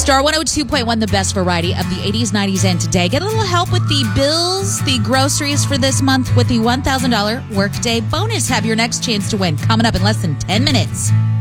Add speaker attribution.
Speaker 1: Star 102.1, the best variety of the 80s, 90s, and today. Get a little help with the bills, the groceries for this month with the $1,000 Workday bonus. Have your next chance to win coming up in less than 10 minutes.